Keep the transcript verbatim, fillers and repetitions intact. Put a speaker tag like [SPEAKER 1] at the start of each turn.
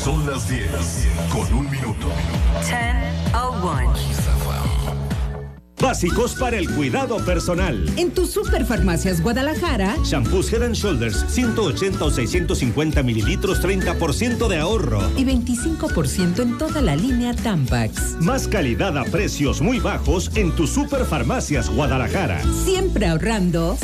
[SPEAKER 1] Son las diez con un minuto.
[SPEAKER 2] diez oh one.
[SPEAKER 3] Básicos para el cuidado personal.
[SPEAKER 4] En tu Superfarmacias Guadalajara,
[SPEAKER 3] Shampoos Head and Shoulders, ciento ochenta o seiscientos cincuenta mililitros, treinta por ciento de ahorro.
[SPEAKER 4] Y veinticinco por ciento en toda la línea Tampax.
[SPEAKER 3] Más calidad a precios muy bajos en tu Superfarmacias Guadalajara.
[SPEAKER 4] Siempre ahorrando,